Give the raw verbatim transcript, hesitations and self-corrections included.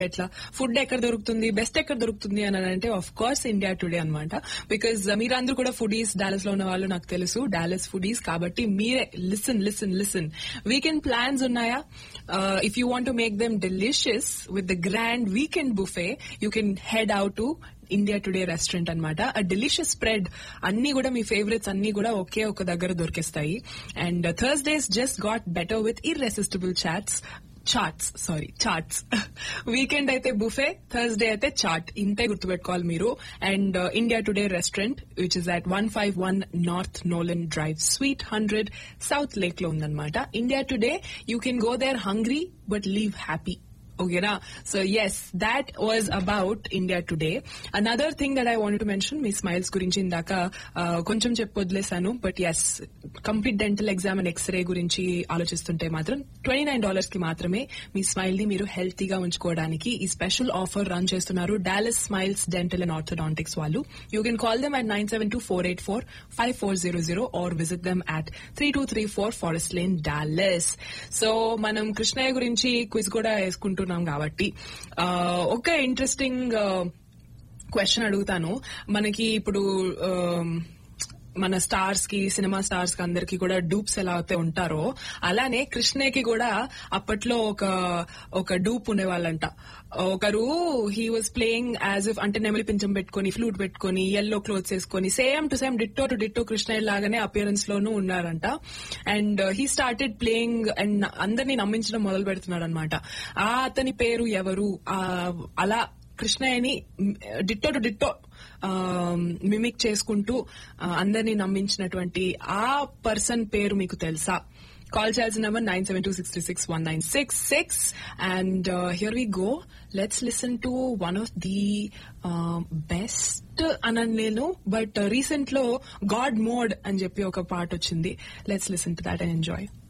ఎట్లా ఫుడ్ ఎక్కడ దొరుకుతుంది, బెస్ట్ ఎక్కడ దొరుకుతుంది అని అంటే ఆఫ్ కోర్స్ ఇండియా టుడే అనమాట. బికాజ్ మీరందరూ కూడా ఫుడీస్, డాలస్ లో ఉన్న వాళ్ళు నాకు తెలుసు, డాలస్ ఫుడీస్. కాబట్టి మీరే listen listen listen weekend plans ఉన్నాయా? If you want to make them delicious with the grand weekend buffet, you can head out to India today restaurant అనమాట. అ డెలిషియస్ స్ప్రెడ్, అన్ని కూడా మీ ఫేవరెట్స్ అన్ని కూడా ఒకే ఒక దగ్గర దొరికేస్తాయి. And Thursdays just got better with irresistible charts charts sorry charts. Weekend అయితే buffet, Thursday అయితే chat, ఇంతే గుర్తుపెట్టుకోవాలి మీరు. And India today restaurant which is at one five one north Nolan drive, sweet hundred, south lake లో ఉందన్నమాట. India today, you can go there hungry but leave happy. Okay, na? So yes, that was about India Today. Another thing that I wanted to mention, me smiles గురించి ఇందాక కొంచెం చెప్పొదిలేసాను, but yes, complete dental exam and x ray గురించి ఆలోచిస్తుంటే మాత్రం twenty nine dollars కి మాత్రమే మీ smile ని మీరు హెల్తీగా ఉంచుకోవడానికి ఈ స్పెషల్ ఆఫర్ రన్ చేస్తున్నారు Dallas smiles dental and orthodontics వాళ్ళు. You can call them at nine seven two four eight four five four zero zero or visit them at three two three four forest lane Dallas. So మనం కృష్ణయ్య గురించి quiz కూడా వేసుకుంటున్నాం కాబట్టి ఒక interesting question అడుగుతాను. మనకి ఇప్పుడు మన స్టార్స్ కి, సినిమా స్టార్స్ కి అందరికి కూడా డూప్స్ ఎలా అయితే ఉంటారో, అలానే కృష్ణయ్యకి కూడా అప్పట్లో ఒక ఒక డూప్ ఉండేవాళ్ళంట. ఒకరు he was playing as if, అంటే నెమలి పింఛం పెట్టుకుని, ఫ్లూట్ పెట్టుకుని, ఎల్లో క్లోత్స్ వేసుకుని, same to same ditto to ditto Krishnaiah లాగానే అపియరెన్స్ లోనూ ఉన్నారంట. And he started playing and అందరినీ నమ్మించడం మొదలు పెడుతున్నాడు అనమాట. ఆ అతని పేరు ఎవరు? అలా కృష్ణయ్యని డిట్టో టు డిట్టో మిమిక్ చేసుకుంటూ అందరినీ నమ్మించినటువంటి ఆ పర్సన్ పేరు మీకు తెలుసా? కాల్ చేయాల్సిన number nine seven two six three six one nine six six. And here we go, let's listen to one of the best అనని నేను, బట్ రీసెంట్ లో గాడ్ మోడ్ అని చెప్పి ఒక పాట వచ్చింది. Let's listen to that and enjoy.